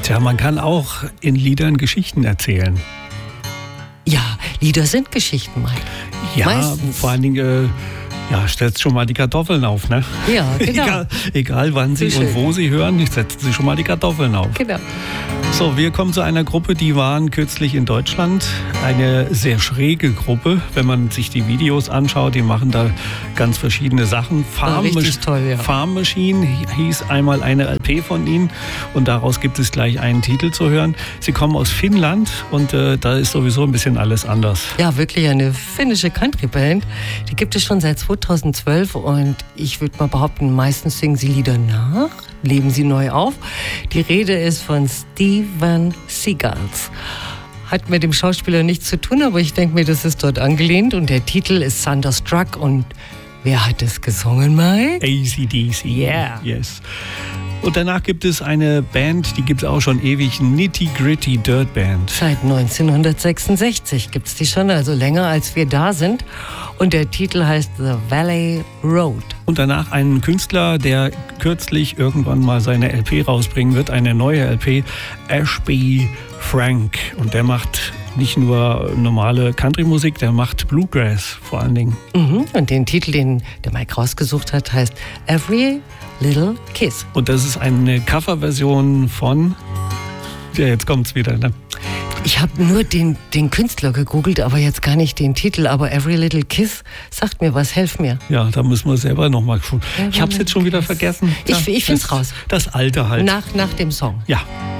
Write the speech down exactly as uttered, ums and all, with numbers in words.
Tja, man kann auch in Liedern Geschichten erzählen. Ja, Lieder sind Geschichten, Mike. Ja, Meistens. vor allen Dingen, äh, ja, stellst schon mal die Kartoffeln auf, ne? Ja, genau. egal, egal wann Sie So und schön. wo Sie hören, setzen Sie schon mal die Kartoffeln auf. Genau. So, wir kommen zu einer Gruppe, die waren kürzlich in Deutschland. Eine sehr schräge Gruppe, wenn man sich die Videos anschaut. Die machen da ganz verschiedene Sachen. War richtig toll, ja. Farm Machine hieß einmal eine L P von ihnen und daraus gibt es gleich einen Titel zu hören. Sie kommen aus Finnland und äh, da ist sowieso ein bisschen alles anders. Ja, wirklich eine finnische Country-Band. Die gibt es schon seit zweitausendzwölf und ich würde mal behaupten, meistens singen sie Lieder nach, leben sie neu auf. Die Rede ist von Steven Seagulls. Hat mit dem Schauspieler nichts zu tun, aber ich denke mir, das ist dort angelehnt und der Titel ist Thunderstruck und wer hat es gesungen, Mike? A C D C. Yeah. Yes. Und danach gibt es eine Band, die gibt es auch schon ewig, Nitty Gritty Dirt Band. Seit neunzehnhundertsechsundsechzig gibt es die schon, also länger als wir da sind. Und der Titel heißt The Valley Road. Und danach einen Künstler, der kürzlich irgendwann mal seine L P rausbringen wird, eine neue L P, Ashby Frank. Und der macht nicht nur normale Country-Musik, der macht Bluegrass vor allen Dingen. Mhm. Und den Titel, den der Mike rausgesucht hat, heißt Every Little Kiss. Und das ist eine Coverversion von... Ja, jetzt kommt's wieder, ne? Ich habe nur den, den Künstler gegoogelt, aber jetzt gar nicht den Titel. Aber Every Little Kiss sagt mir was, helf mir. Ja, da müssen wir selber nochmal... Ich habe es jetzt schon wieder vergessen. Ich, ich finde es raus. Das Alte halt. Nach, nach dem Song. Ja.